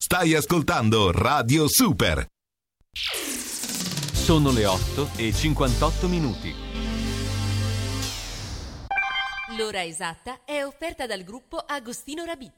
Stai ascoltando Radio Super. Sono le 8:58. L'ora esatta è offerta dal gruppo Agostino Rabì.